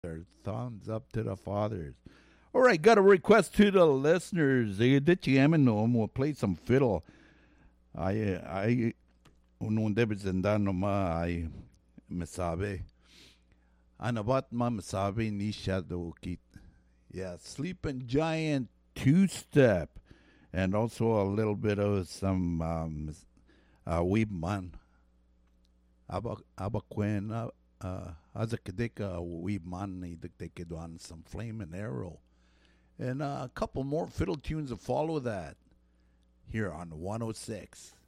There, thumbs up to the fathers. All right, got a request to the listeners. Did you we'll play some fiddle. I, unong debit zendano ma ay masabi. Ano ba't ma masabi ni Shadow Kit? Yeah, Sleeping Giant two-step. And also a little bit of some weeb man. Aba Quen, as a kadeka weeb man, ni dikdeke on some Flame and Arrow. And a couple more fiddle tunes to follow that here on 106.